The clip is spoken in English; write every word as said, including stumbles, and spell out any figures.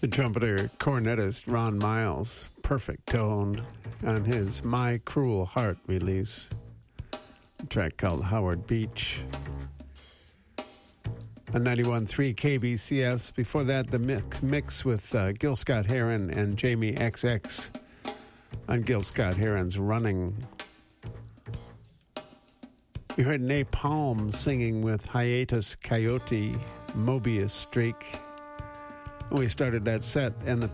The trumpeter cornetist Ron Miles, perfect tone on his My Cruel Heart release, a track called Howard Beach. On ninety-one point three K B C S. Before that, the mix, mix with uh, Gil Scott-Heron and Jamie X X on Gil Scott-Heron's Running. We heard Napalm singing with Hiatus Coyote, Mobius Streak. We started that set and the